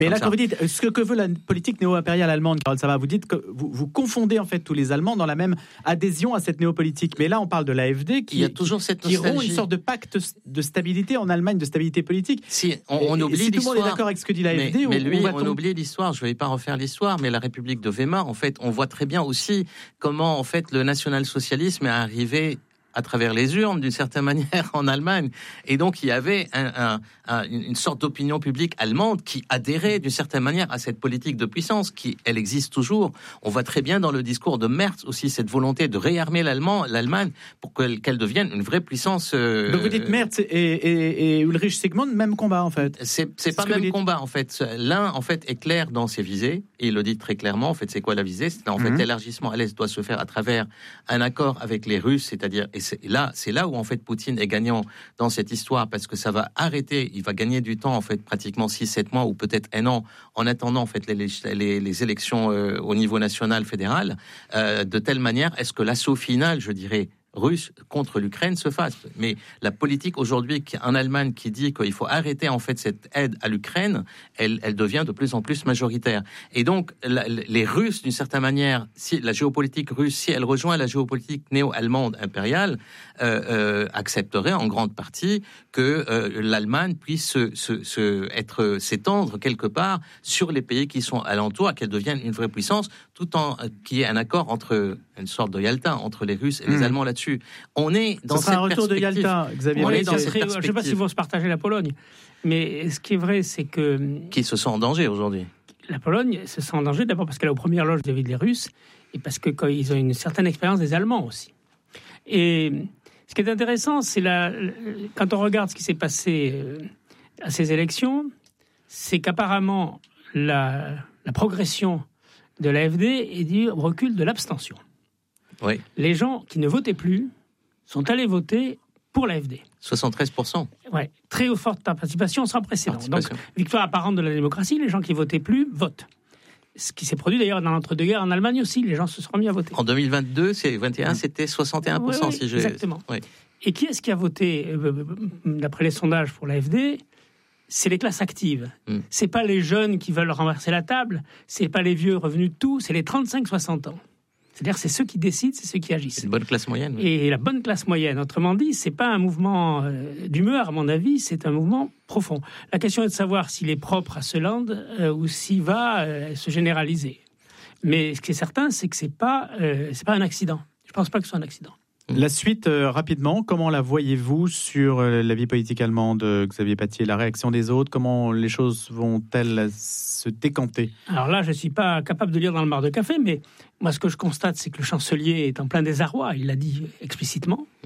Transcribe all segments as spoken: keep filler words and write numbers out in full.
Mais là, ça. Quand vous dites ce que veut la politique néo-impériale allemande, Carole Saba, vous dites que vous, vous confondez en fait tous les Allemands dans la même adhésion à cette néopolitique. Mais là, on parle de l'A F D qui, Il y a toujours cette qui rompt une sorte de pacte de stabilité en Allemagne, de stabilité politique. Si on, on et, oublie et si l'histoire, tout le monde est d'accord avec ce que dit l'A F D, mais, on, mais lui, on, on oublie l'histoire. Je ne vais pas refaire l'histoire, mais la République de Weimar, en fait, on voit très bien aussi comment en fait le national-socialisme est arrivé à travers les urnes, d'une certaine manière, en Allemagne. Et donc, il y avait un, un, un, une sorte d'opinion publique allemande qui adhérait, d'une certaine manière, à cette politique de puissance, qui, elle existe toujours. On voit très bien dans le discours de Merz aussi cette volonté de réarmer l'Allemand, l'Allemagne pour qu'elle, qu'elle devienne une vraie puissance. Euh, donc, vous dites Merz et, et, et Ulrich Sigmund, même combat, en fait. C'est, c'est pas même combat, en fait. L'un, en fait, est clair dans ses visées, et il le dit très clairement. En fait, c'est quoi la visée? C'est, en fait, mm-hmm. l'élargissement à l'Est doit se faire à travers un accord avec les Russes, c'est-à-dire c'est là, c'est là où en fait Poutine est gagnant dans cette histoire parce que ça va arrêter, il va gagner du temps en fait pratiquement six sept mois ou peut-être un an en attendant en fait les, les, les élections euh, au niveau national fédéral euh, de telle manière est-ce que l'assaut final, je dirais, russe contre l'Ukraine se fasse. Mais la politique aujourd'hui en Allemagne qui dit qu'il faut arrêter en fait cette aide à l'Ukraine, elle, elle devient de plus en plus majoritaire. Et donc la, les Russes, d'une certaine manière, si la géopolitique russe, si elle rejoint la géopolitique néo-allemande impériale, euh, euh, accepterait en grande partie que euh, l'Allemagne puisse se, se, se, être, s'étendre quelque part sur les pays qui sont alentours, qu'elle devienne une vraie puissance, tout en qu'il y ait un accord entre une sorte de Yalta entre les Russes et les mmh. Allemands là-dessus. On est dans Ce sera cette un retour de Yalta, Xavier. On est dans très, cette perspective. Je ne sais pas s'ils vont se partager la Pologne, mais ce qui est vrai, c'est que qui se sent en danger aujourd'hui. La Pologne se sent en danger d'abord parce qu'elle est aux premières loges vis-à-vis des Russes et parce que quand ils ont une certaine expérience des Allemands aussi. Et ce qui est intéressant, c'est la, quand on regarde ce qui s'est passé à ces élections, c'est qu'apparemment la, la progression de l'A F D est du recul de l'abstention. Oui. Les gens qui ne votaient plus sont allés voter pour l'A F D. soixante-treize pour cent. Ouais, très forte participation sans précédent. Donc, victoire apparente de la démocratie, les gens qui votaient plus votent. Ce qui s'est produit d'ailleurs dans l'entre-deux-guerres en Allemagne aussi, les gens se sont mis à voter. En deux mille vingt-deux, c'est vingt et un, c'était soixante et un pour cent oui, oui, si je. Exactement. Oui. Et qui est-ce qui a voté, euh, d'après les sondages pour l'A F D? C'est les classes actives. Mm. C'est pas les jeunes qui veulent renverser la table, c'est pas les vieux revenus de tout, c'est les trente-cinq soixante ans. C'est-à-dire c'est ceux qui décident, c'est ceux qui agissent. C'est une bonne classe moyenne. Oui. Et la bonne classe moyenne, autrement dit, c'est pas un mouvement euh, d'humeur, à mon avis, c'est un mouvement profond. La question est de savoir s'il est propre à ce land euh, ou s'il va euh, se généraliser. Mais ce qui est certain, c'est que c'est pas, euh, c'est pas un accident. Je pense pas que ce soit un accident. La suite, euh, rapidement, comment la voyez-vous sur euh, la vie politique allemande, Xavier Pattier, la réaction des autres? Comment les choses vont-elles se décanter? Alors là, je ne suis pas capable de lire dans le mar de café, mais moi, ce que je constate, c'est que le chancelier est en plein désarroi. Il l'a dit explicitement. Mmh.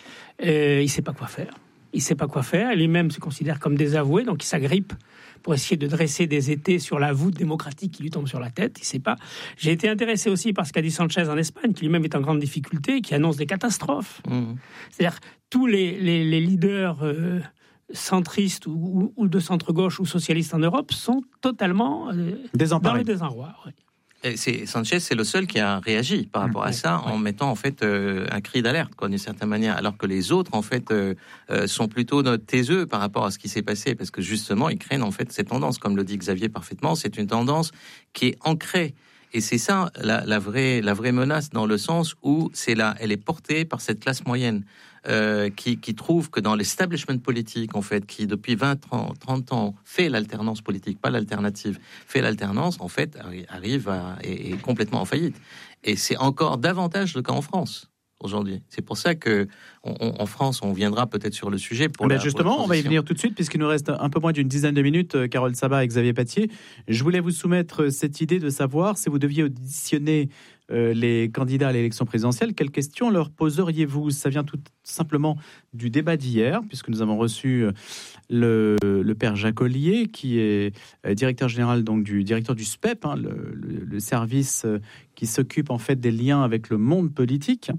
Euh, il ne sait pas quoi faire. Il ne sait pas quoi faire. Lui-même se considère comme désavoué, donc il s'agrippe pour essayer de dresser des étés sur la voûte démocratique qui lui tombe sur la tête. Il ne sait pas. J'ai été intéressé aussi par ce qu'a dit Sanchez en Espagne, qui lui-même est en grande difficulté, qui annonce des catastrophes. Mmh. C'est-à-dire tous les, les, les leaders euh, centristes ou, ou, ou de centre-gauche ou socialistes en Europe sont totalement euh, dans le désarroi. Ouais. Et c'est, Sanchez, c'est le seul qui a réagi par rapport à ça en mettant en fait euh, un cri d'alerte, quoi, d'une certaine manière, alors que les autres en fait euh, euh, sont plutôt taiseux par rapport à ce qui s'est passé, parce que justement ils craignent en fait cette tendance, comme le dit Xavier parfaitement, c'est une tendance qui est ancrée. Et c'est ça la, la vraie la vraie menace, dans le sens où c'est là, elle est portée par cette classe moyenne euh, qui qui trouve que dans l'establishment politique en fait, qui depuis vingt, trente ans fait l'alternance politique, pas l'alternative, fait l'alternance, en fait arrive à est, est complètement en faillite. Et c'est encore davantage le cas en France aujourd'hui. C'est pour ça que on, on, en France, on viendra peut-être sur le sujet. Pour ben la, justement, pour on va y venir tout de suite, puisqu'il nous reste un peu moins d'une dizaine de minutes, Carole Saba et Xavier Pattier. Je voulais vous soumettre cette idée de savoir si vous deviez auditionner euh, les candidats à l'élection présidentielle, quelles questions leur poseriez-vous? Ça vient tout simplement du débat d'hier, puisque nous avons reçu le, le père Jacques Ollier, qui est directeur général, donc du directeur du S P E P, hein, le, le, le service qui s'occupe en fait des liens avec le monde politique,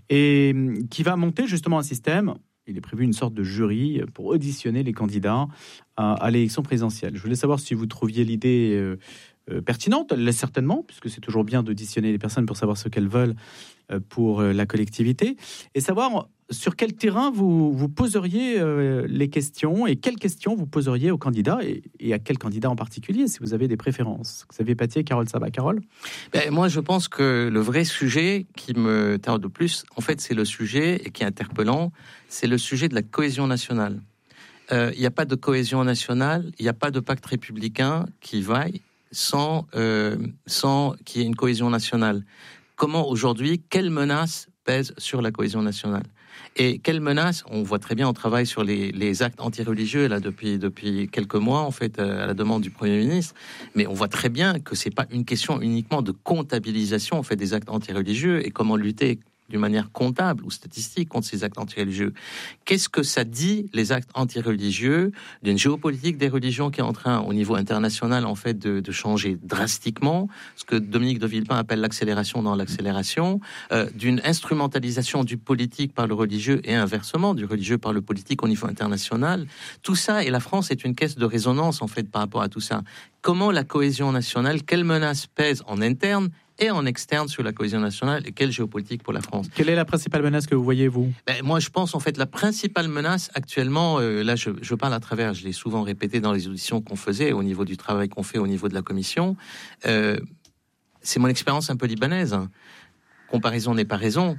et qui va monter justement un système. Il est prévu une sorte de jury pour auditionner les candidats à, à l'élection présidentielle. Je voulais savoir si vous trouviez l'idée euh, euh, pertinente, elle l'est certainement, puisque c'est toujours bien d'auditionner les personnes pour savoir ce qu'elles veulent euh, pour euh, la collectivité, et savoir sur quel terrain vous, vous poseriez euh, les questions, et quelles questions vous poseriez aux candidats, et, et à quel candidat en particulier, si vous avez des préférences. Xavier Paty, Carole Sabat. Carole ? Ben, moi, je pense que le vrai sujet qui me tarde le plus, en fait, c'est le sujet, et qui est interpellant, c'est le sujet de la cohésion nationale. Il euh, n'y a pas de cohésion nationale, il n'y a pas de pacte républicain qui vaille sans, euh, sans qu'il y ait une cohésion nationale. Comment aujourd'hui, quelle menace pèse sur la cohésion nationale ? Et quelle menace ? On voit très bien, on travaille sur les, les actes antireligieux là depuis depuis quelques mois en fait à la demande du Premier ministre. Mais on voit très bien que c'est pas une question uniquement de comptabilisation en fait des actes antireligieux et comment lutter d'une manière comptable ou statistique contre ces actes antireligieux. Qu'est-ce que ça dit, les actes antireligieux, d'une géopolitique des religions qui est en train, au niveau international, en fait, de, de changer drastiquement, ce que Dominique de Villepin appelle l'accélération dans l'accélération, euh, d'une instrumentalisation du politique par le religieux et inversement, du religieux par le politique au niveau international. Tout ça, et la France est une caisse de résonance, en fait, par rapport à tout ça. Comment la cohésion nationale, quelle menace pèse en interne et en externe sur la cohésion nationale, et quelle géopolitique pour la France. Quelle est la principale menace que vous voyez, vous ? Ben, moi, je pense, en fait, la principale menace actuellement, euh, là, je, je parle à travers, je l'ai souvent répété dans les auditions qu'on faisait, au niveau du travail qu'on fait au niveau de la commission, euh, c'est mon expérience un peu libanaise. Hein. Comparaison n'est pas raison.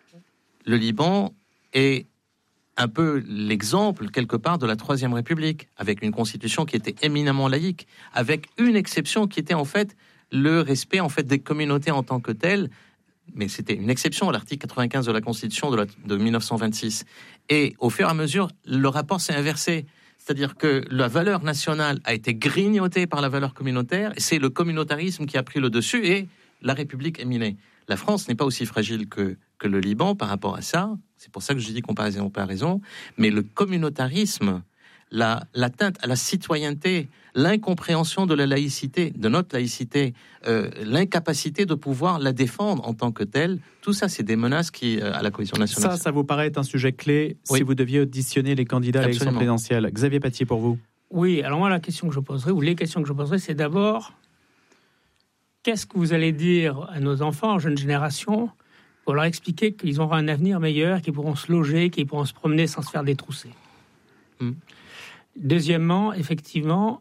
Le Liban est un peu l'exemple, quelque part, de la Troisième République, avec une constitution qui était éminemment laïque, avec une exception qui était, en fait, le respect en fait des communautés en tant que telles, mais c'était une exception à l'article quatre-vingt-quinze de la Constitution de, la, de mille neuf cent vingt-six. Et au fur et à mesure, le rapport s'est inversé. C'est-à-dire que la valeur nationale a été grignotée par la valeur communautaire, et c'est le communautarisme qui a pris le dessus, et la République est minée. La France n'est pas aussi fragile que, que le Liban par rapport à ça, c'est pour ça que je dis comparaison, comparaison, mais le communautarisme, la, l'atteinte à la citoyenneté, l'incompréhension de la laïcité, de notre laïcité, euh, l'incapacité de pouvoir la défendre en tant que telle, tout ça, c'est des menaces qui, euh, à la cohésion nationale. Ça, ça vous paraît être un sujet clé oui. si vous deviez auditionner les candidats à l'élection présidentielle. Xavier Paty, pour vous ? Oui, alors moi, la question que je poserai, ou les questions que je poserai, c'est d'abord, qu'est-ce que vous allez dire à nos enfants, en jeune génération, pour leur expliquer qu'ils auront un avenir meilleur, qu'ils pourront se loger, qu'ils pourront se promener sans se faire détrousser. Hum. Deuxièmement, effectivement,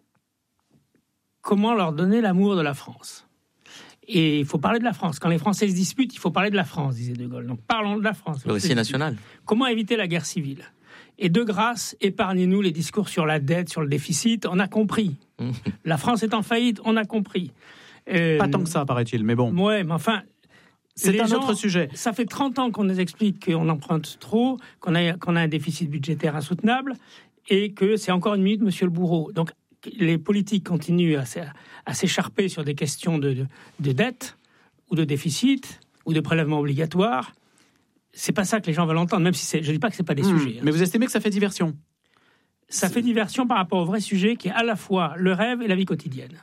comment leur donner l'amour de la France ? Et il faut parler de la France. Quand les Français se disputent, il faut parler de la France, disait De Gaulle. Donc parlons de la France. Le récit national. Comment éviter la guerre civile ? Et de grâce, épargnez-nous les discours sur la dette, sur le déficit. On a compris. La France est en faillite, on a compris. Euh, Pas tant que ça, paraît-il, mais bon. Ouais, mais enfin... C'est un gens, autre sujet. Ça fait trente ans qu'on nous explique qu'on emprunte trop, qu'on a, qu'on a un déficit budgétaire insoutenable, et que c'est encore une minute, monsieur le bourreau. Donc, les politiques continuent à, à s'écharper sur des questions de, de, de dette, ou de déficit, ou de prélèvement obligatoire. C'est pas ça que les gens veulent entendre, même si c'est, je dis pas que c'est pas des mmh, sujets. Hein. Mais vous estimez que ça fait diversion ? Ça c'est... fait diversion par rapport au vrai sujet, qui est à la fois le rêve et la vie quotidienne.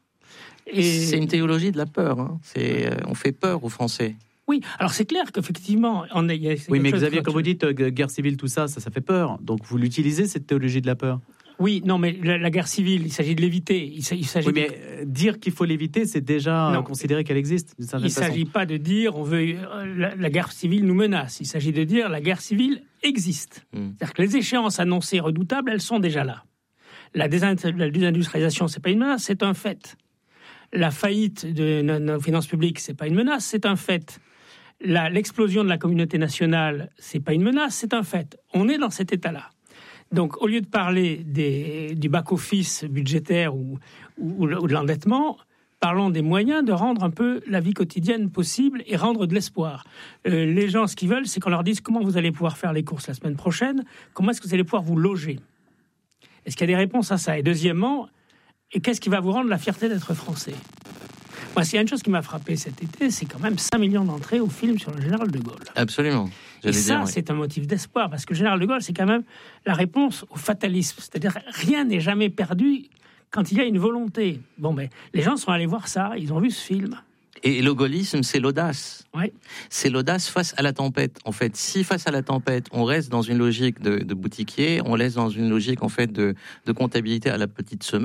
Et... C'est une théologie de la peur. Hein. C'est, euh, on fait peur aux Français. Oui, alors c'est clair qu'effectivement... On a, y a, oui, mais Xavier, quand vous dites euh, guerre civile, tout ça, ça, ça fait peur. Donc vous l'utilisez, cette théologie de la peur ? Oui, non, mais la, la guerre civile, il s'agit de l'éviter. Il s'agit, il s'agit oui, mais de... dire qu'il faut l'éviter, c'est déjà non, considérer qu'elle existe. Il ne s'agit pas de dire on veut la, la guerre civile nous menace. Il s'agit de dire la guerre civile existe. Mmh. C'est-à-dire que les échéances annoncées redoutables, elles sont déjà là. La, désin- la désindustrialisation, c'est pas une menace, c'est un fait. La faillite de nos, nos finances publiques, c'est pas une menace, c'est un fait. La, l'explosion de la communauté nationale, c'est pas une menace, c'est un fait. On est dans cet état-là. Donc, au lieu de parler des, du back-office budgétaire ou, ou, ou de l'endettement, parlons des moyens de rendre un peu la vie quotidienne possible et rendre de l'espoir. Euh, les gens, ce qu'ils veulent, c'est qu'on leur dise comment vous allez pouvoir faire les courses la semaine prochaine, comment est-ce que vous allez pouvoir vous loger. Est-ce qu'il y a des réponses à ça ? Et deuxièmement, et qu'est-ce qui va vous rendre la fierté d'être français ? Moi, s'il y a une chose qui m'a frappé cet été, c'est quand même cinq millions d'entrées au film sur le général de Gaulle. Absolument. Et ça, dire, oui. c'est un motif d'espoir, parce que le général de Gaulle, c'est quand même la réponse au fatalisme. C'est-à-dire, rien n'est jamais perdu quand il y a une volonté. Bon, ben, les gens sont allés voir ça, ils ont vu ce film. Et le gaullisme, c'est l'audace. Oui. C'est l'audace face à la tempête. En fait, si face à la tempête, on reste dans une logique de, de boutiquier, on reste dans une logique en fait de, de comptabilité à la petite semaine,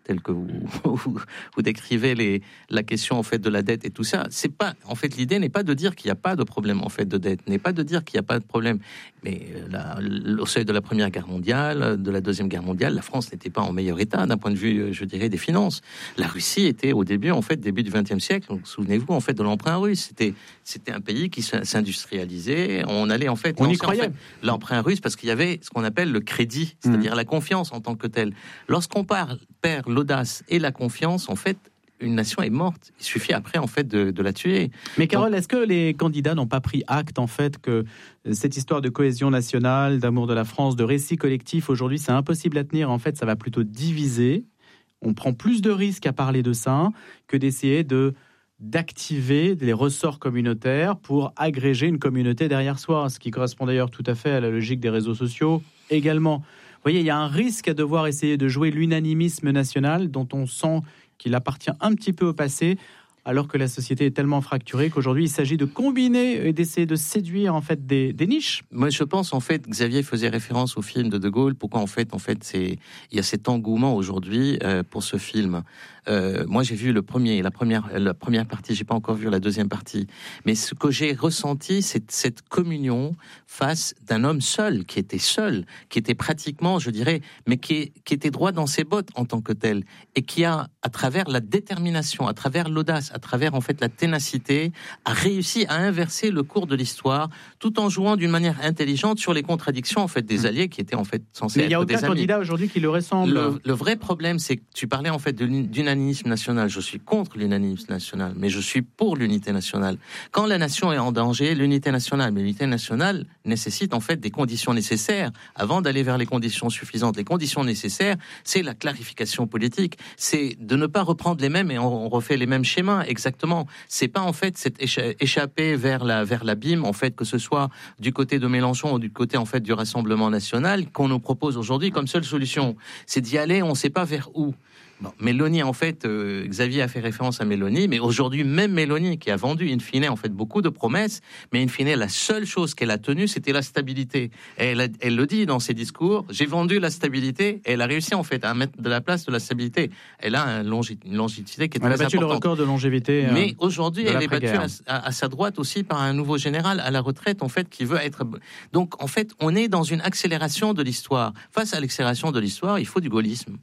tel que vous, vous, vous décrivez les, la question en fait de la dette et tout ça. C'est pas, en fait, l'idée n'est pas de dire qu'il n'y a pas de problème en fait de dette, n'est pas de dire qu'il n'y a pas de problème. Mais la, au seuil de la Première Guerre mondiale, de la Deuxième Guerre mondiale, la France n'était pas en meilleur état d'un point de vue, je dirais, des finances. La Russie était au début, en fait, début du vingtième siècle. Donc, souvenez-vous en fait de l'emprunt russe. C'était, c'était un pays qui s'industrialisait. On allait en fait, on y croyait. En fait, l'emprunt russe parce qu'il y avait ce qu'on appelle le crédit, c'est-à-dire mmh. la confiance en tant que telle. Lorsqu'on parle, perd l'audace et la confiance, en fait, une nation est morte. Il suffit après, en fait, de, de la tuer. Mais Carole, Donc, est-ce que les candidats n'ont pas pris acte, en fait, que cette histoire de cohésion nationale, d'amour de la France, de récit collectif, aujourd'hui, c'est impossible à tenir. En fait, ça va plutôt diviser. On prend plus de risques à parler de ça que d'essayer de d'activer les ressorts communautaires pour agréger une communauté derrière soi, ce qui correspond d'ailleurs tout à fait à la logique des réseaux sociaux également. Vous voyez, il y a un risque à devoir essayer de jouer l'unanimisme national dont on sent qu'il appartient un petit peu au passé, alors que la société est tellement fracturée qu'aujourd'hui, il s'agit de combiner et d'essayer de séduire en fait des, des niches. Moi, je pense en fait, Xavier faisait référence au film de De Gaulle. Pourquoi en fait, en fait, c'est il y a cet engouement aujourd'hui euh, pour ce film. Euh, moi, j'ai vu le premier, la première, la première partie. J'ai pas encore vu la deuxième partie. Mais ce que j'ai ressenti, c'est cette communion face d'un homme seul, qui était seul, qui était pratiquement, je dirais, mais qui, qui était droit dans ses bottes en tant que tel, et qui a, à travers la détermination, à travers l'audace, à travers en fait la ténacité, a réussi à inverser le cours de l'histoire, tout en jouant d'une manière intelligente sur les contradictions en fait des alliés qui étaient en fait censés être des amis. Mais il n'y a aucun candidat aujourd'hui qui le ressemble. Le, le vrai problème, c'est que tu parlais en fait de l'unanimisme national. Je suis contre l'unanimisme national, mais je suis pour l'unité nationale. Quand la nation est en danger, l'unité nationale, mais l'unité nationale nécessite en fait des conditions nécessaires avant d'aller vers les conditions suffisantes. Les conditions nécessaires, c'est la clarification politique, c'est de ne pas reprendre les mêmes et on refait les mêmes schémas. Exactement. C'est pas en fait cette échappée vers la vers l'abîme, en fait, que ce soit du côté de Mélenchon ou du côté en fait du Rassemblement national qu'on nous propose aujourd'hui comme seule solution. C'est d'y aller, on ne sait pas vers où. Bon, Mélanie, en fait, euh, Xavier a fait référence à Mélanie, mais aujourd'hui, même Mélanie, qui a vendu, in fine, en fait, beaucoup de promesses, mais in fine, la seule chose qu'elle a tenue, c'était la stabilité. Et elle, a, elle le dit dans ses discours, j'ai vendu la stabilité, et elle a réussi, en fait, à mettre de la place de la stabilité. Elle a un longi, une longévité qui est elle très importante. Elle a battu le record de longévité. Mais euh, aujourd'hui, elle est battue à, à, à sa droite aussi par un nouveau général à la retraite, en fait, qui veut être... Donc, en fait, on est dans une accélération de l'histoire. Face à l'accélération de l'histoire, il faut du gaullisme.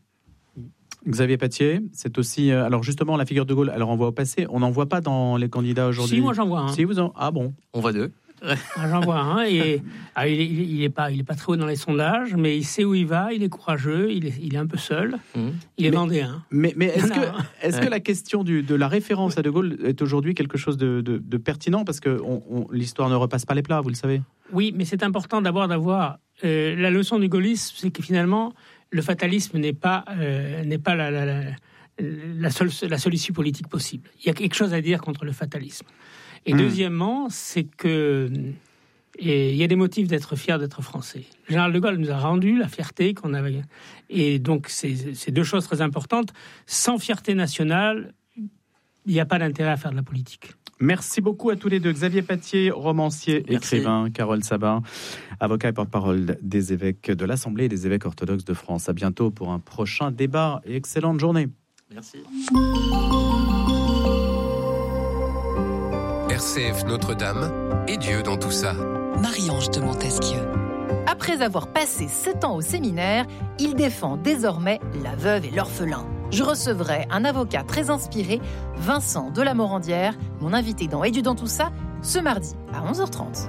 Xavier Pathier, c'est aussi... Euh, alors justement, la figure de Gaulle, elle renvoie au passé. On n'en voit pas dans les candidats aujourd'hui. Si, moi j'en vois un. Si, vous en... Ah bon. On voit deux. Ah, j'en vois un. Et, ah, il, est, il, est pas, il est pas très haut dans les sondages, mais il sait où il va, il est courageux, il est, il est un peu seul. Mmh. Il est mais, vendéen. Mais, mais est-ce, que, est-ce ouais. que la question du, de la référence à De Gaulle est aujourd'hui quelque chose de, de, de pertinent ? Parce que on, on, l'histoire ne repasse pas les plats, vous le savez. Oui, mais c'est important d'abord d'avoir... Euh, la leçon du gaullisme, c'est que finalement... Le fatalisme n'est pas, euh, n'est pas la, la, la, la, seule, la seule issue politique possible. Il y a quelque chose à dire contre le fatalisme. Et mmh. deuxièmement, c'est que et il y a des motifs d'être fier d'être français. Le général de Gaulle nous a rendu la fierté qu'on avait. Et donc, c'est, c'est deux choses très importantes. Sans fierté nationale, il n'y a pas d'intérêt à faire de la politique. Merci beaucoup à tous les deux. Xavier Pathier, romancier, Merci. écrivain, Carole Sabat, avocat et porte-parole des évêques de l'Assemblée et des évêques orthodoxes de France. À bientôt pour un prochain débat et excellente journée. Merci. R C F Notre-Dame et Dieu dans tout ça. Marie-Ange de Montesquieu. Après avoir passé sept ans au séminaire, il défend désormais la veuve et l'orphelin. Je recevrai un avocat très inspiré, Vincent de la Morandière, mon invité dans Et Dieu dans tout ça, ce mardi à onze heures trente.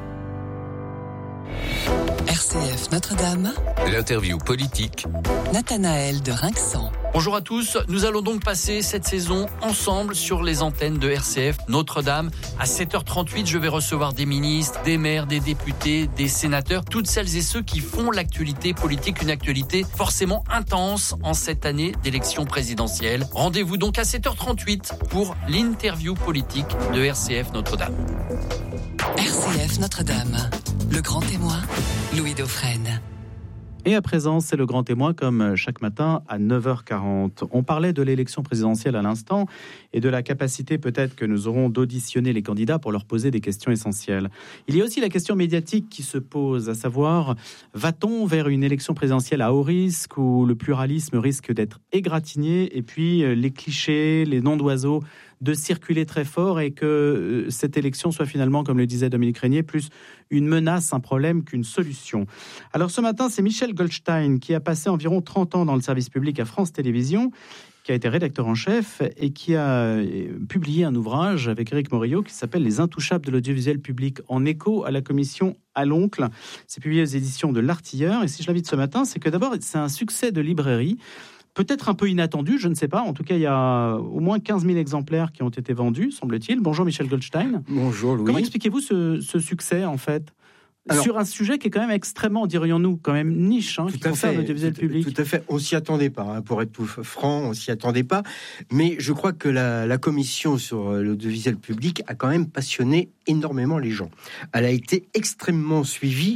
R C F Notre-Dame. L'interview politique. Nathanaël de Rinxan. Bonjour à tous, nous allons donc passer cette saison ensemble sur les antennes de R C F Notre-Dame. À sept heures trente-huit, je vais recevoir des ministres, des maires, des députés, des sénateurs, toutes celles et ceux qui font l'actualité politique, une actualité forcément intense en cette année d'élection présidentielle. Rendez-vous donc à sept heures trente-huit pour l'interview politique de R C F Notre-Dame. R C F Notre-Dame, le grand témoin, Louis Dauphren. Et à présent, c'est le grand témoin, comme chaque matin à neuf heures quarante. On parlait de l'élection présidentielle à l'instant et de la capacité peut-être que nous aurons d'auditionner les candidats pour leur poser des questions essentielles. Il y a aussi la question médiatique qui se pose, à savoir, va-t-on vers une élection présidentielle à haut risque où le pluralisme risque d'être égratigné et puis les clichés, les noms d'oiseaux de circuler très fort et que cette élection soit finalement, comme le disait Dominique Régnier, plus une menace, un problème qu'une solution. Alors ce matin, c'est Michel Goldstein qui a passé environ trente ans dans le service public à France Télévisions, qui a été rédacteur en chef et qui a publié un ouvrage avec Éric Morillo qui s'appelle « Les intouchables de l'audiovisuel public » en écho à la commission à l'oncle. C'est publié aux éditions de l'Artilleur. Et si je l'invite ce matin, c'est que d'abord, c'est un succès de librairie. Peut-être un peu inattendu, je ne sais pas. En tout cas, il y a au moins quinze mille exemplaires qui ont été vendus, semble-t-il. Bonjour Michel Goldstein. Bonjour Louis. Comment expliquez-vous ce, ce succès, en fait ? Alors, sur un sujet qui est quand même extrêmement, dirions-nous, quand même niche, hein, qui concerne l'audiovisuel public. Tout à fait, on s'y attendait pas, hein, pour être tout franc, on s'y attendait pas. Mais je crois que la, la commission sur l'audiovisuel public a quand même passionné énormément les gens. Elle a été extrêmement suivie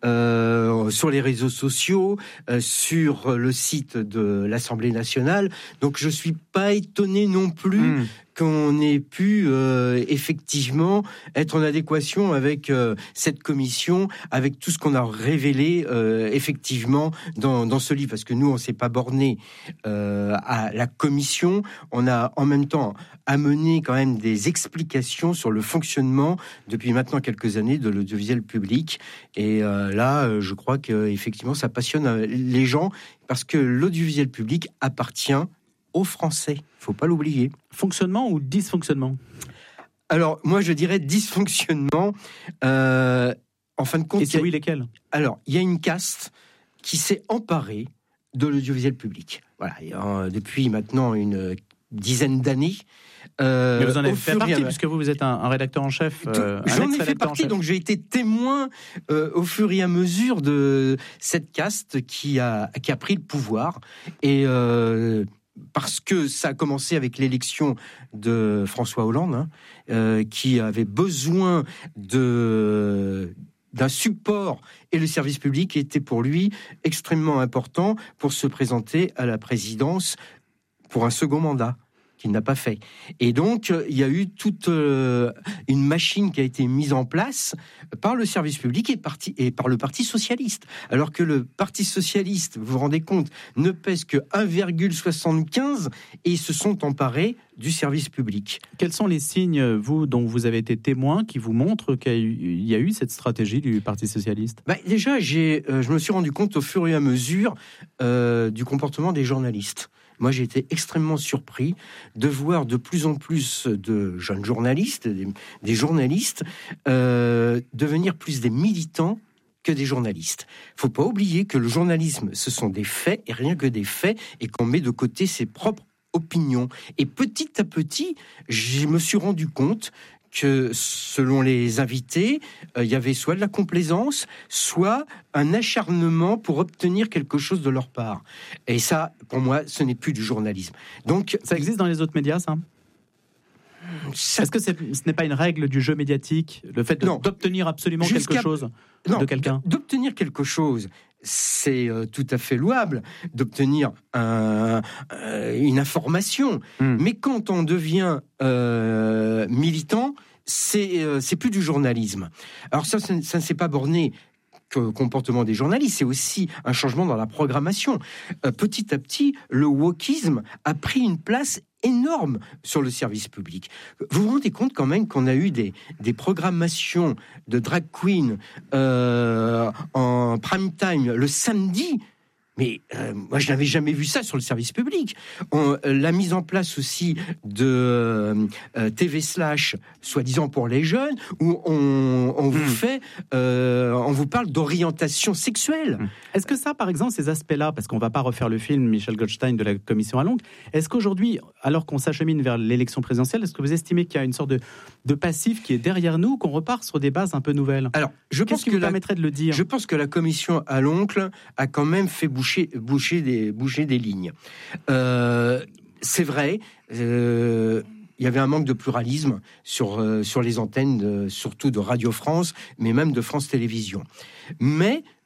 euh, sur les réseaux sociaux, euh, sur le site de l'Assemblée nationale. Donc je suis pas étonné non plus. Mmh. qu'on ait pu euh, effectivement être en adéquation avec euh, cette commission, avec tout ce qu'on a révélé euh, effectivement dans, dans ce livre. Parce que nous, on ne s'est pas borné euh, à la commission, on a en même temps amené quand même des explications sur le fonctionnement depuis maintenant quelques années de l'audiovisuel public. Et euh, là, je crois qu'effectivement, ça passionne les gens parce que l'audiovisuel public appartient aux Français, il ne faut pas l'oublier. Fonctionnement ou dysfonctionnement ? Alors, moi, je dirais dysfonctionnement. Euh, en fin de compte... Et c'est oui, lesquels ? Alors, il y a une caste qui s'est emparée de l'audiovisuel public. Voilà, et, euh, depuis maintenant une dizaine d'années. Euh, Mais vous en avez fait partie, puisque vous, vous êtes un, un rédacteur en chef. Euh, J'en ai fait partie, donc j'ai été témoin euh, au fur et à mesure de cette caste qui a, qui a pris le pouvoir. Et... Euh, parce que ça a commencé avec l'élection de François Hollande, hein, euh, qui avait besoin de, d'un support, et le service public était pour lui extrêmement important pour se présenter à la présidence pour un second mandat, qu'il n'a pas fait. Et donc, il y a eu toute euh, une machine qui a été mise en place par le service public et, parti, et par le Parti socialiste. Alors que le Parti socialiste, vous vous rendez compte, ne pèse que un virgule soixante-quinze et ils se sont emparés du service public. Quels sont les signes, vous, dont vous avez été témoin, qui vous montrent qu'il y a eu cette stratégie du Parti socialiste ? Bah, déjà, j'ai, euh, je me suis rendu compte au fur et à mesure euh, du comportement des journalistes. Moi, j'ai été extrêmement surpris de voir de plus en plus de jeunes journalistes, des, des journalistes, euh, devenir plus des militants que des journalistes. Il ne faut pas oublier que le journalisme, ce sont des faits et rien que des faits, et qu'on met de côté ses propres opinions. Et petit à petit, je me suis rendu compte que, selon les invités, il euh, y avait soit de la complaisance, soit un acharnement pour obtenir quelque chose de leur part. Et ça, pour moi, ce n'est plus du journalisme. Donc, ça existe dans les autres médias, ça ? Ça... Est-ce que c'est, ce n'est pas une règle du jeu médiatique, le fait de, d'obtenir absolument Jusqu'à... quelque chose non, de quelqu'un ? D'obtenir quelque chose, c'est euh, tout à fait louable d'obtenir un, euh, une information. Mmh. Mais quand on devient euh, militant, c'est, euh, c'est plus du journalisme. Alors ça, ça, ça ne s'est pas borné qu'au comportement des journalistes, c'est aussi un changement dans la programmation. Euh, petit à petit, le wokisme a pris une place énorme sur le service public. Vous vous rendez compte quand même qu'on a eu des, des programmations de drag queen euh, en prime time le samedi, mais euh, moi je n'avais jamais vu ça sur le service public. On, euh, la mise en place aussi de euh, T V slash, soi-disant pour les jeunes, où on, on vous mmh. fait, euh, on vous parle d'orientation sexuelle. Mmh. Est-ce que ça, par exemple, ces aspects-là, parce qu'on ne va pas refaire le film Michel Goldstein de la commission à l'oncle, est-ce qu'aujourd'hui, alors qu'on s'achemine vers l'élection présidentielle, est-ce que vous estimez qu'il y a une sorte de, de passif qui est derrière nous, qu'on repart sur des bases un peu nouvelles ? Alors, je pense Qu'est-ce qui que vous la, permettrait de le dire ? Je pense que la commission à l'oncle a quand même fait boucher, boucher, des, boucher des lignes. Euh, c'est vrai, euh, il y avait un manque de pluralisme sur, euh, sur les antennes, de, surtout de Radio France, mais même de France Télévisions. Mais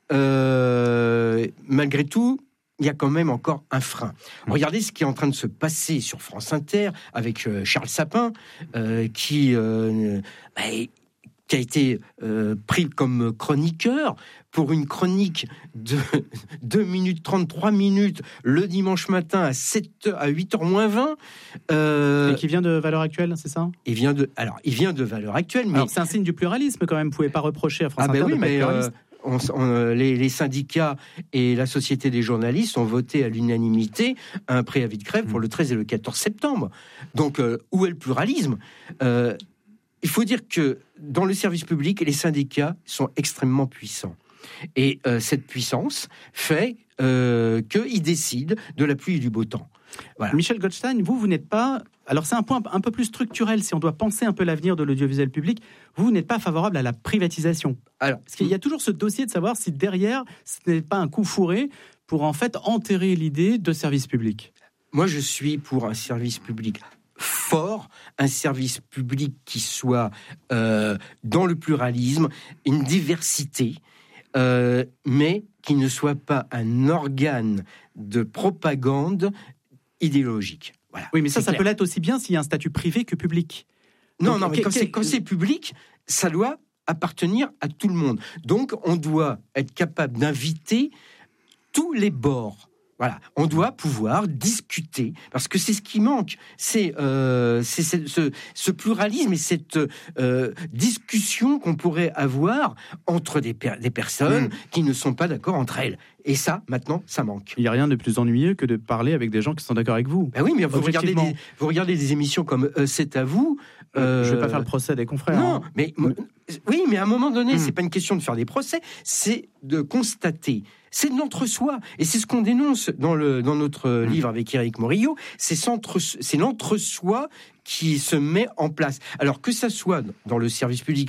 euh, malgré tout, il y a quand même encore un frein. Regardez ce qui est en train de se passer sur France Inter avec euh, Charles Sapin, euh, qui, euh, bah, qui a été euh, pris comme chroniqueur pour une chronique de deux minutes trente, trois minutes le dimanche matin à, sept heures, à huit heures moins vingt. Euh, Et qui vient de Valeurs Actuelles, c'est ça ? il vient de, Alors, il vient de Valeurs Actuelles, mais... Alors, c'est un signe du pluralisme quand même, vous ne pouvez pas reprocher à France ah Inter ben oui, de pas mais être pluraliste. Euh, On, on, les, les syndicats et la Société des journalistes ont voté à l'unanimité un préavis de grève pour le treize et le quatorze septembre. Donc, euh, où est le pluralisme ? euh, Il faut dire que dans le service public, les syndicats sont extrêmement puissants. Et euh, cette puissance fait euh, qu'ils décident de la pluie et du beau temps. Voilà. Michel Goldstein, vous, vous n'êtes pas... Alors c'est un point un peu plus structurel, si on doit penser un peu l'avenir de l'audiovisuel public, vous, vous n'êtes pas favorable à la privatisation. Alors, Parce qu'il y a toujours ce dossier de savoir si derrière, ce n'est pas un coup fourré pour en fait enterrer l'idée de service public. Moi, je suis pour un service public fort, un service public qui soit euh, dans le pluralisme, une diversité, euh, mais qui ne soit pas un organe de propagande idéologique. Voilà, oui, mais ça, ça clair. peut l'être aussi bien s'il y a un statut privé que public. Non, Donc, non, mais que, quand, que, c'est, quand c'est public, ça doit appartenir à tout le monde. Donc, on doit être capable d'inviter tous les bords. Voilà, on doit pouvoir discuter, parce que c'est ce qui manque, c'est, euh, c'est ce, ce, ce pluralisme et cette euh, discussion qu'on pourrait avoir entre des, per- des personnes mmh. qui ne sont pas d'accord entre elles. Et ça, maintenant, ça manque. Il n'y a rien de plus ennuyeux que de parler avec des gens qui sont d'accord avec vous. Ben oui, mais vous regardez, des, vous regardez des émissions comme euh, C'est à vous. Euh, je ne vais pas faire le procès des confrères. Non, hein. mais oui, mais à un moment donné, mmh. c'est pas une question de faire des procès, c'est de constater. C'est de l'entre-soi. Et c'est ce qu'on dénonce dans, le, dans notre mmh. livre avec Éric Morillo. C'est, c'est l'entre-soi qui se met en place. Alors que ça soit dans le service public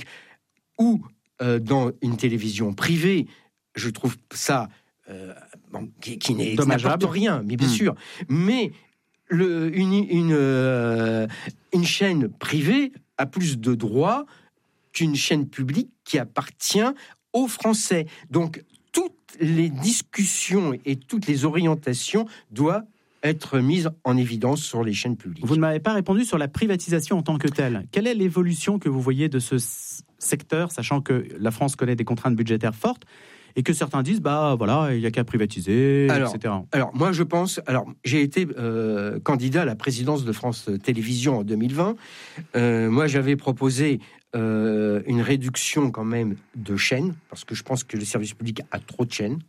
ou euh, dans une télévision privée, je trouve ça euh, bon, qui, qui, n'est, qui n'apporte rien, mais bien mmh. sûr. Mais le, une, une, euh, une chaîne privée a plus de droits qu'une chaîne publique qui appartient aux Français. Donc, toutes les discussions et toutes les orientations doivent être mises en évidence sur les chaînes publiques. Vous ne m'avez pas répondu sur la privatisation en tant que telle. Quelle est l'évolution que vous voyez de ce secteur, sachant que la France connaît des contraintes budgétaires fortes et que certains disent, bah voilà, il n'y a qu'à privatiser, alors, et cetera. Alors, moi, je pense... Alors, j'ai été euh, candidat à la présidence de France Télévisions en deux mille vingt. Euh, moi, j'avais proposé euh, une réduction quand même de chaînes, parce que je pense que le service public a trop de chaînes.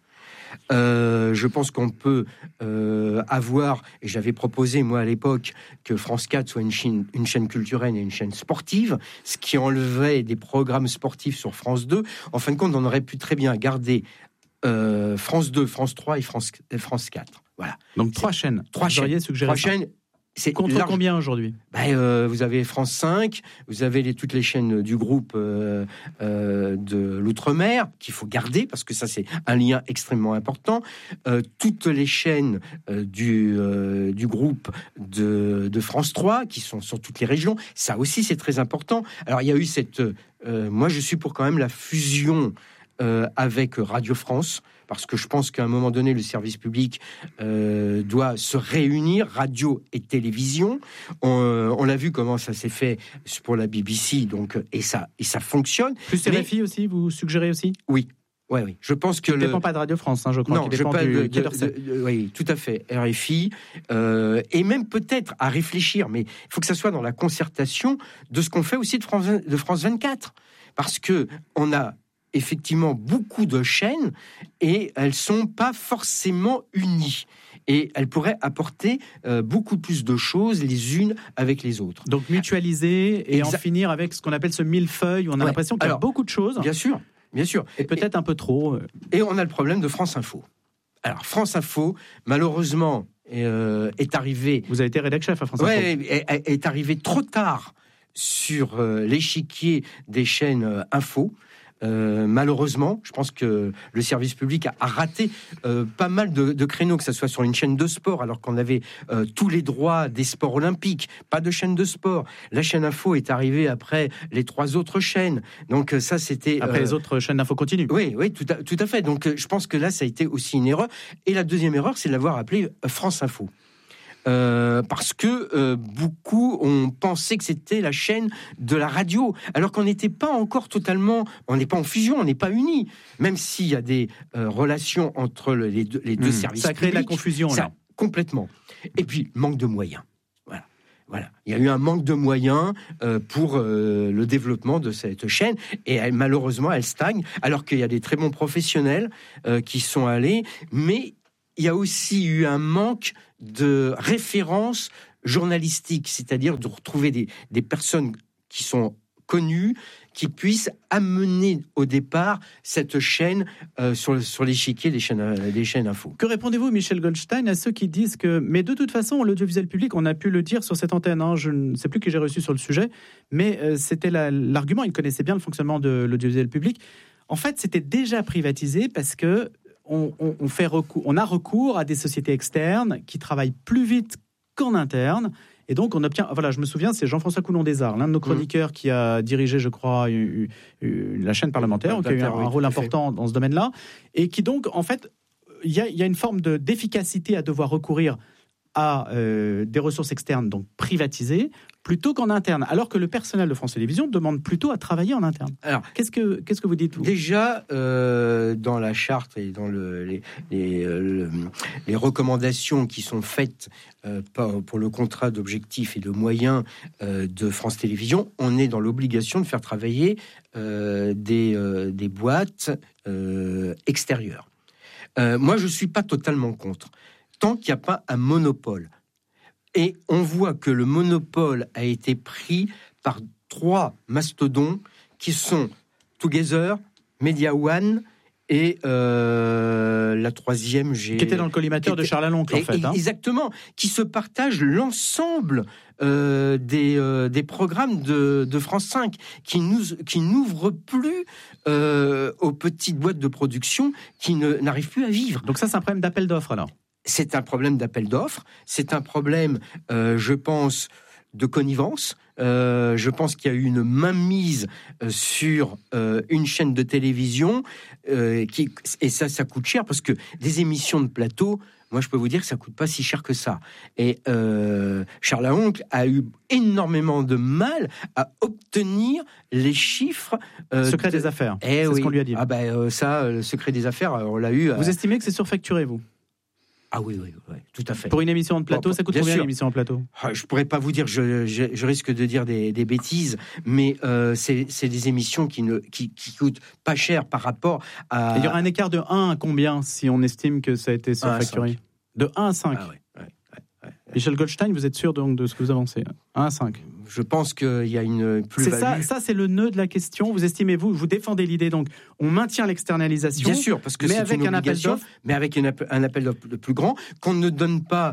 Euh, je pense qu'on peut euh, avoir, et j'avais proposé moi à l'époque que France quatre soit une chaîne, une chaîne culturelle et une chaîne sportive, ce qui enlevait des programmes sportifs sur France deux. En fin de compte, on aurait pu très bien garder euh, France deux, France trois et France, France quatre. Voilà. Donc trois c'est, chaînes. Trois chaînes. Trois chaînes. C'est contre large... combien aujourd'hui ? Ben, euh, vous avez France cinq, vous avez les, toutes les chaînes du groupe euh, euh, de l'Outre-mer qu'il faut garder parce que ça c'est un lien extrêmement important. Euh, toutes les chaînes euh, du, euh, du groupe de, de France trois qui sont sur toutes les régions, ça aussi c'est très important. Alors il y a eu cette, euh, moi je suis pour quand même la fusion euh, avec Radio France. Parce que je pense qu'à un moment donné, le service public euh, doit se réunir, radio et télévision. On, on l'a vu comment ça s'est fait pour la B B C, donc et ça et ça fonctionne. Plus R F I aussi, vous suggérez aussi ? Oui. Oui, oui. Je pense que il ne le... dépend pas de Radio France, hein, je crois. Non, qu'il dépend je du de, de, de, de, oui, tout à fait. R F I euh, et même peut-être à réfléchir, mais il faut que ça soit dans la concertation de ce qu'on fait aussi de France, de France vingt-quatre, parce que on a effectivement beaucoup de chaînes et elles sont pas forcément unies et elles pourraient apporter euh, beaucoup plus de choses les unes avec les autres. Donc mutualiser et Exa- en finir avec ce qu'on appelle ce millefeuille où on a ouais. l'impression qu'il y a Alors, beaucoup de choses. Bien sûr, bien sûr. Et peut-être et, un peu trop. Et on a le problème de France Info. Alors France Info, malheureusement, euh, est arrivé. Vous avez été rédac chef à France ouais, Info. Est, est, est arrivé trop tard sur euh, l'échiquier des chaînes euh, info. Euh, malheureusement, je pense que le service public a, a raté euh, pas mal de, de créneaux, que ce soit sur une chaîne de sport, alors qu'on avait euh, tous les droits des sports olympiques, pas de chaîne de sport. La chaîne Info est arrivée après les trois autres chaînes. Donc ça, c'était... Après euh, les autres chaînes d'info continuent. Oui, oui, tout à, tout à fait. Donc je pense que là, ça a été aussi une erreur. Et la deuxième erreur, c'est de l'avoir appelé France Info. Euh, parce que euh, beaucoup ont pensé que c'était la chaîne de la radio, alors qu'on n'était pas encore totalement, on n'est pas en fusion, on n'est pas unis, même s'il y a des euh, relations entre le, les deux, les deux mmh. services. Ça crée publics, de la confusion, ça, là. Complètement. Et puis, manque de moyens. Voilà. Voilà. Il y a eu un manque de moyens euh, pour euh, le développement de cette chaîne, et elle, malheureusement, elle stagne, alors qu'il y a des très bons professionnels euh, qui sont allés, mais il y a aussi eu un manque de références journalistiques, c'est-à-dire de retrouver des, des personnes qui sont connues, qui puissent amener au départ cette chaîne euh, sur, sur l'échiquier des chaînes, des chaînes info. Que répondez-vous, Michel Goldstein, à ceux qui disent que, mais de toute façon, l'audiovisuel public, on a pu le dire sur cette antenne, hein, je ne sais plus qui j'ai reçu sur le sujet, mais euh, c'était la, l'argument, ils connaissaient bien le fonctionnement de l'audiovisuel public. En fait, c'était déjà privatisé parce que On, on, on, fait recours, on a recours à des sociétés externes qui travaillent plus vite qu'en interne. Et donc, on obtient... Voilà, je me souviens, c'est Jean-François Coulon-Desarts, l'un de nos chroniqueurs mmh. qui a dirigé, je crois, une, une, la chaîne parlementaire, qui a eu un, oui, un rôle important dans ce domaine-là. Et qui donc, en fait, il y a, y a une forme de, d'efficacité à devoir recourir à euh, des ressources externes, donc privatisées, plutôt qu'en interne, alors que le personnel de France Télévisions demande plutôt à travailler en interne. Alors, qu'est-ce que, qu'est-ce que vous dites, vous ? Déjà, euh, dans la charte et dans le, les, les, le, les recommandations qui sont faites euh, pour le contrat d'objectifs et de moyens euh, de France Télévisions, on est dans l'obligation de faire travailler euh, des, euh, des boîtes euh, extérieures. Euh, moi, je ne suis pas totalement contre, tant qu'il n'y a pas un monopole. Et on voit que le monopole a été pris par trois mastodons qui sont Together, Media One et euh, la troisième... J'ai... Qui était dans le collimateur était... de Charles Aloncle, en fait. Hein. Exactement, qui se partagent l'ensemble euh, des, euh, des programmes de, de France cinq, qui, nous, qui n'ouvrent plus euh, aux petites boîtes de production qui ne, n'arrivent plus à vivre. Donc ça, c'est un problème d'appel d'offres, alors ? C'est un problème d'appel d'offres, c'est un problème, euh, je pense, de connivence. Euh, je pense qu'il y a eu une mainmise euh, sur euh, une chaîne de télévision, euh, qui, et ça, ça coûte cher, parce que des émissions de plateau, moi, je peux vous dire que ça coûte pas si cher que ça. Et euh, Charles Aloncle a eu énormément de mal à obtenir les chiffres. Euh, secret de... des affaires, eh c'est oui. ce qu'on lui a dit. Ah ben euh, ça, le secret des affaires, on l'a eu. Vous euh... estimez que c'est surfacturé, vous ? Ah oui, oui, oui, tout à fait. Pour une émission de plateau, bon, ça coûte combien une émission en plateau ? ah, Je pourrais pas vous dire, je, je, je risque de dire des, des bêtises, mais euh, c'est, c'est des émissions qui ne qui, qui coûtent pas cher par rapport à... Et il y aura un écart de un à combien si on estime que ça a été surfacturé ? De un à cinq. Ah ouais, ouais, ouais, ouais. Michel Goldstein, vous êtes sûr donc de ce que vous avancez ? un à cinq. Je pense qu'il y a une plus-value. C'est ça, ça, c'est le nœud de la question. Vous estimez, vous, vous défendez l'idée, donc on maintient l'externalisation. Bien sûr, parce que mais c'est avec une un appel d'offres, mais avec une, un appel d'offres plus grand, qu'on ne donne pas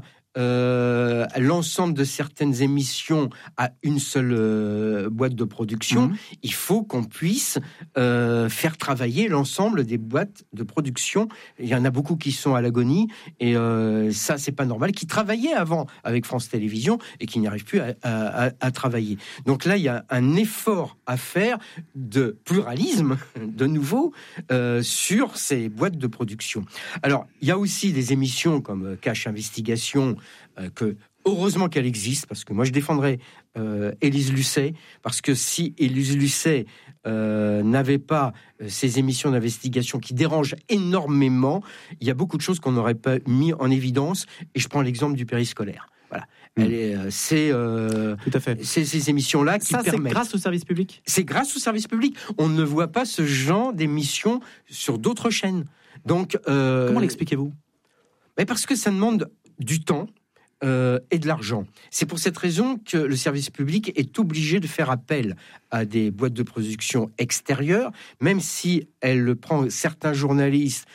euh, l'ensemble de certaines émissions à une seule euh, boîte de production. Mmh. Il faut qu'on puisse euh, faire travailler l'ensemble des boîtes de production. Il y en a beaucoup qui sont à l'agonie, et euh, ça, c'est pas normal, qui travaillaient avant avec France Télévisions et qui n'y arrivent plus à, à, à travailler. Donc là, il y a un effort à faire de pluralisme, de nouveau, euh, sur ces boîtes de production. Alors, il y a aussi des émissions comme Cache Investigation, euh, que heureusement qu'elle existe, parce que moi je défendrais euh, Élise Lucet, parce que si Élise Lucet euh, n'avait pas euh, ces émissions d'investigation qui dérangent énormément, il y a beaucoup de choses qu'on n'aurait pas mis en évidence, et je prends l'exemple du périscolaire. Voilà. Mmh. Elle est, euh, c'est, euh, Tout à fait. c'est ces émissions-là qui Ça, permettent... c'est grâce au service public ? C'est grâce au service public. On ne voit pas ce genre d'émissions sur d'autres chaînes. Donc, euh... Comment l'expliquez-vous ? Mais parce que ça demande du temps euh, et de l'argent. C'est pour cette raison que le service public est obligé de faire appel à des boîtes de production extérieures, même si elle prend certains journalistes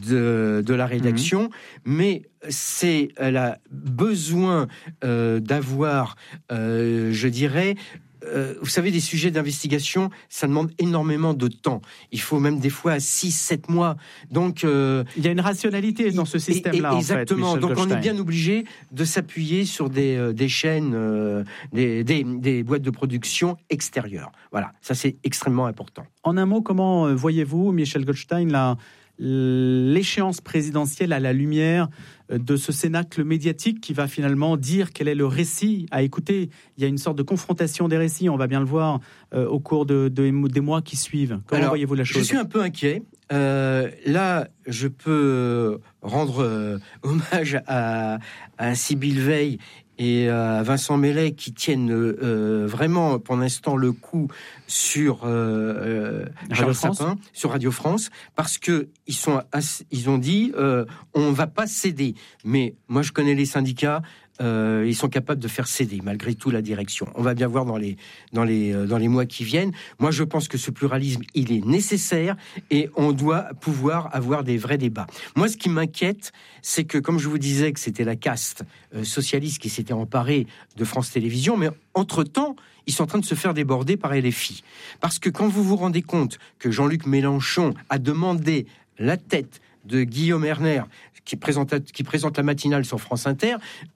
de, de la rédaction, mmh. mais c'est, elle a besoin euh, d'avoir, euh, je dirais, euh, vous savez, des sujets d'investigation, ça demande énormément de temps. Il faut même des fois six sept mois. Donc, euh, il y a une rationalité dans ce système-là. Et, et, exactement. En fait, donc, Goldstein. on est bien obligé de s'appuyer sur des, euh, des chaînes, euh, des, des, des boîtes de production extérieures. Voilà, ça c'est extrêmement important. En un mot, comment voyez-vous, Michel Goldstein, la, l'échéance présidentielle à la lumière de ce cénacle médiatique qui va finalement dire quel est le récit à écouter? Il y a une sorte de confrontation des récits, on va bien le voir euh, au cours de, de, des mois qui suivent. Comment Alors, voyez-vous la chose? Je suis un peu inquiet. Euh, là, je peux rendre euh, hommage à, à Sybille Veil et à Vincent Mellet qui tiennent euh, vraiment pour l'instant le coup sur euh, Charles Sapin, sur Radio France, parce que ils sont assez, ils ont dit euh, on va pas céder. Mais moi je connais les syndicats. Euh, ils sont capables de faire céder malgré tout la direction. On va bien voir dans les dans les euh, dans les mois qui viennent. Moi, je pense que ce pluralisme, il est nécessaire et on doit pouvoir avoir des vrais débats. Moi, ce qui m'inquiète, c'est que, comme je vous disais, que c'était la caste euh, socialiste qui s'était emparée de France Télévisions, mais entre-temps, ils sont en train de se faire déborder par L F I. Parce que quand vous vous rendez compte que Jean-Luc Mélenchon a demandé la tête de Guillaume Erner, qui présente, qui présente la matinale sur France Inter,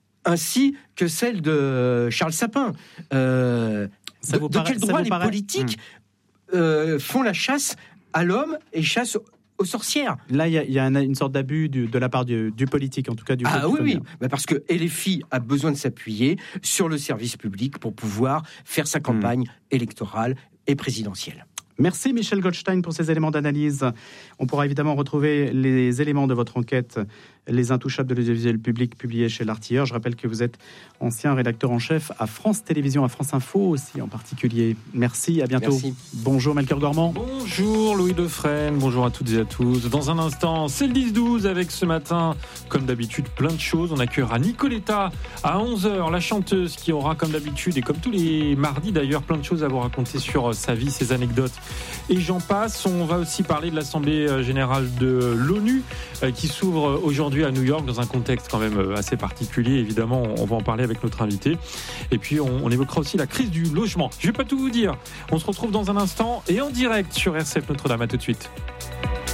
ainsi que celle de Charles Sapin. Euh, de, de quel droit les paraît... politiques mmh. euh, font la chasse à l'homme et chasse aux sorcières? Là, il y a, y a une, une sorte d'abus du, de la part du, du politique, en tout cas du Ah oui, oui. Bah parce que L F I a besoin de s'appuyer sur le service public pour pouvoir faire sa campagne mmh. électorale et présidentielle. Merci Michel Goldstein pour ces éléments d'analyse. On pourra évidemment retrouver les éléments de votre enquête, Les Intouchables de l'audiovisuel public, publiés chez L'Artilleur. Je rappelle que vous êtes ancien rédacteur en chef à France Télévisions, à France Info aussi en particulier. Merci, à bientôt. Merci. Bonjour Melchior Gormand. Bonjour Louis Defresne, bonjour à toutes et à tous. Dans un instant, c'est le dix douze avec ce matin, comme d'habitude, plein de choses. On accueillera Nicoletta à onze heures, la chanteuse qui aura comme d'habitude et comme tous les mardis d'ailleurs, plein de choses à vous raconter sur sa vie, ses anecdotes. Et j'en passe, on va aussi parler de l'Assemblée Générale de l'ONU qui s'ouvre aujourd'hui à New York dans un contexte quand même assez particulier. Évidemment, on va en parler avec notre invité. Et puis, on, on évoquera aussi la crise du logement. Je ne vais pas tout vous dire. On se retrouve dans un instant et en direct sur R C F Notre-Dame. À tout de suite.